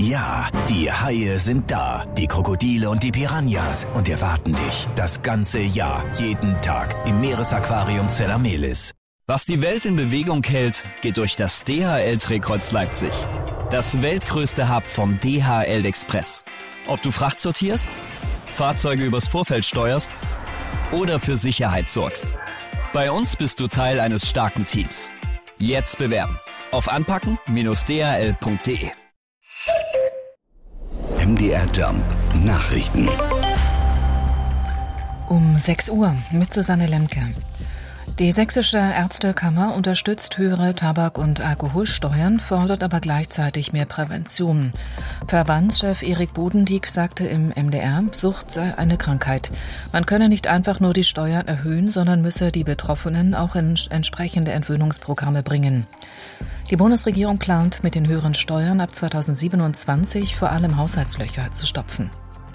Ja, die Haie sind da, die Krokodile und die Piranhas und erwarten dich das ganze Jahr, jeden Tag im Meeresaquarium Zellamelis. Was die Welt in Bewegung hält, geht durch das DHL-Drehkreuz Leipzig. Das weltgrößte Hub vom DHL Express. Ob du Fracht sortierst, Fahrzeuge übers Vorfeld steuerst oder für Sicherheit sorgst. Bei uns bist du Teil eines starken Teams. Jetzt bewerben auf anpacken-dhl.de. MDR Jump Nachrichten. Um 6 Uhr mit Susanne Lemke. Die Sächsische Ärztekammer unterstützt höhere Tabak- und Alkoholsteuern, fordert aber gleichzeitig mehr Prävention. Verbandschef Erik Bodendieck sagte im MDR, Sucht sei eine Krankheit. Man könne nicht einfach nur die Steuern erhöhen, sondern müsse die Betroffenen auch in entsprechende Entwöhnungsprogramme bringen. Die Bundesregierung plant, mit den höheren Steuern ab 2027 vor allem Haushaltslöcher zu stopfen.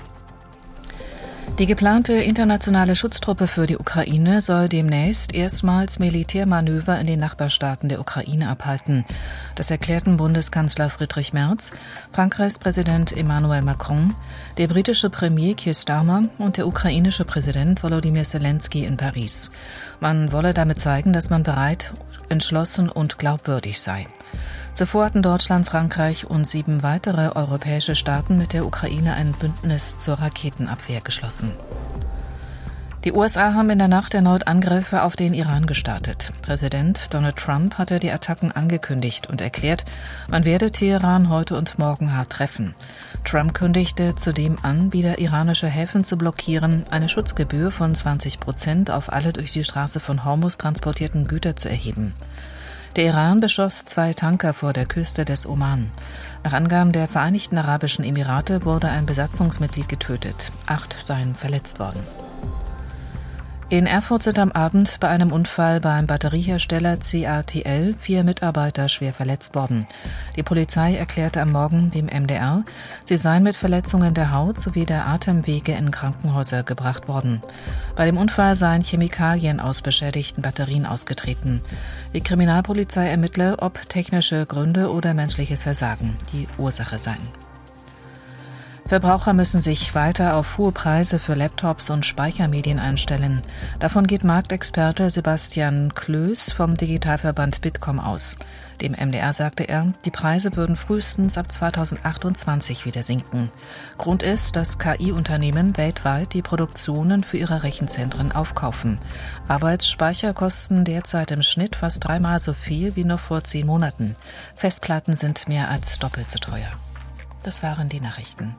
Die geplante internationale Schutztruppe für die Ukraine soll demnächst erstmals Militärmanöver in den Nachbarstaaten der Ukraine abhalten. Das erklärten Bundeskanzler Friedrich Merz, Frankreichs Präsident Emmanuel Macron, der britische Premier Keir Starmer und der ukrainische Präsident Volodymyr Zelensky in Paris. Man wolle damit zeigen, dass man bereit, entschlossen und glaubwürdig sei. Zuvor hatten Deutschland, Frankreich und 7 weitere europäische Staaten mit der Ukraine ein Bündnis zur Raketenabwehr geschlossen. Die USA haben in der Nacht erneut Angriffe auf den Iran gestartet. Präsident Donald Trump hatte die Attacken angekündigt und erklärt, man werde Teheran heute und morgen hart treffen. Trump kündigte zudem an, wieder iranische Häfen zu blockieren, eine Schutzgebühr von 20% auf alle durch die Straße von Hormuz transportierten Güter zu erheben. Der Iran beschoss 2 Tanker vor der Küste des Oman. Nach Angaben der Vereinigten Arabischen Emirate wurde ein Besatzungsmitglied getötet. 8 seien verletzt worden. In Erfurt sind am Abend bei einem Unfall beim Batteriehersteller CATL 4 Mitarbeiter schwer verletzt worden. Die Polizei erklärte am Morgen dem MDR, sie seien mit Verletzungen der Haut sowie der Atemwege in Krankenhäuser gebracht worden. Bei dem Unfall seien Chemikalien aus beschädigten Batterien ausgetreten. Die Kriminalpolizei ermittle, ob technische Gründe oder menschliches Versagen die Ursache seien. Verbraucher müssen sich weiter auf hohe Preise für Laptops und Speichermedien einstellen. Davon geht Marktexperte Sebastian Klöß vom Digitalverband Bitkom aus. Dem MDR sagte er, die Preise würden frühestens ab 2028 wieder sinken. Grund ist, dass KI-Unternehmen weltweit die Produktionen für ihre Rechenzentren aufkaufen. Arbeitsspeicher kosten derzeit im Schnitt fast 3-mal so viel wie noch vor 10 Monaten. Festplatten sind mehr als doppelt so teuer. Das waren die Nachrichten.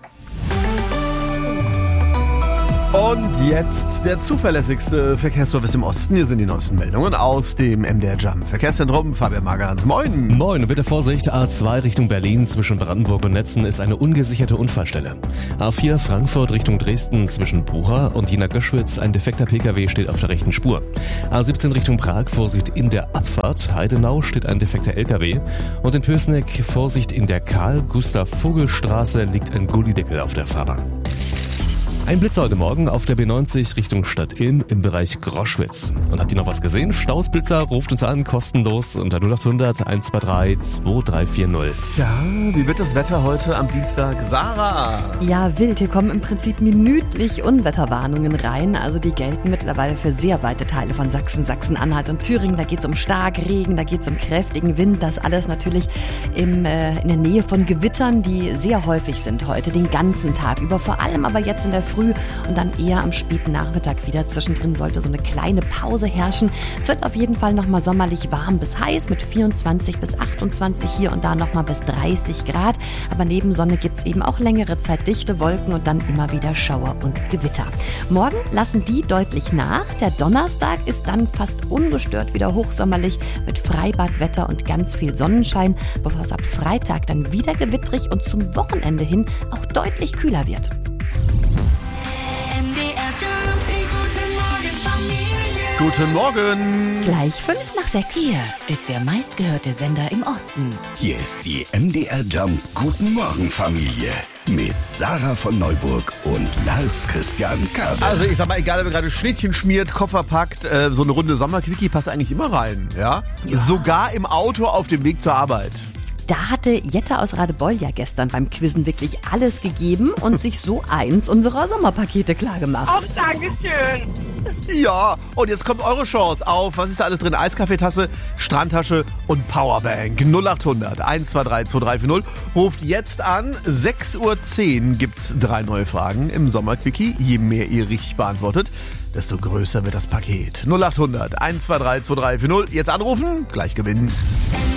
Und jetzt der zuverlässigste Verkehrsservice im Osten. Hier sind die neuesten Meldungen aus dem MDR Jump Verkehrszentrum. Fabian Magerhans, moin. Moin, bitte Vorsicht, A2 Richtung Berlin zwischen Brandenburg und Netzen ist eine ungesicherte Unfallstelle. A4 Frankfurt Richtung Dresden zwischen Bucha und Jena Göschwitz, ein defekter Pkw steht auf der rechten Spur. A17 Richtung Prag, Vorsicht in der Abfahrt, Heidenau steht ein defekter Lkw. Und in Pößneck, Vorsicht in der Karl-Gustav-Vogel-Straße liegt ein Gullideckel auf der Fahrbahn. Ein Blitz heute Morgen auf der B90 Richtung Stadt Ilm im Bereich Groschwitz. Und habt ihr noch was gesehen? Stausblitzer, ruft uns an, kostenlos unter 0800 123 2340. Ja, wie wird das Wetter heute am Dienstag? Sarah! Ja, wild. Hier kommen im Prinzip minütlich Unwetterwarnungen rein. Also die gelten mittlerweile für sehr weite Teile von Sachsen, Sachsen-Anhalt und Thüringen. Da geht es um Starkregen, da geht es um kräftigen Wind. Das alles natürlich in der Nähe von Gewittern, die sehr häufig sind heute, den ganzen Tag über. Vor allem aber jetzt in der Früh und dann eher am späten Nachmittag wieder. Zwischendrin sollte so eine kleine Pause herrschen. Es wird auf jeden Fall nochmal sommerlich warm bis heiß mit 24 bis 28 hier und da nochmal bis 30 Grad. Aber neben Sonne gibt es eben auch längere Zeit dichte Wolken und dann immer wieder Schauer und Gewitter. Morgen lassen die deutlich nach. Der Donnerstag ist dann fast ungestört wieder hochsommerlich mit Freibadwetter und ganz viel Sonnenschein, bevor es ab Freitag dann wieder gewittrig und zum Wochenende hin auch deutlich kühler wird. Guten Morgen! Gleich 5:05. Hier ist der meistgehörte Sender im Osten. Hier ist die MDR Jump Guten Morgen Familie mit Sarah von Neuburg und Lars Christian Kabel. Also ich sag mal, egal ob ihr gerade Schnittchen schmiert, Koffer packt, so eine Runde Sommerquickie passt eigentlich immer rein, ja? Sogar im Auto auf dem Weg zur Arbeit. Da hatte Jette aus Radebeul ja gestern beim Quizzen wirklich alles gegeben und sich so eins unserer Sommerpakete klargemacht. Ach, Dankeschön. Ja, und jetzt kommt eure Chance auf. Was ist da alles drin? Eiskaffeetasse, Strandtasche und Powerbank. 0800 123 2340. Ruft jetzt an. 6:10 Uhr gibt's 3 neue Fragen im Sommerquickie. Je mehr ihr richtig beantwortet, desto größer wird das Paket. 0800 123 2340. Jetzt anrufen, gleich gewinnen.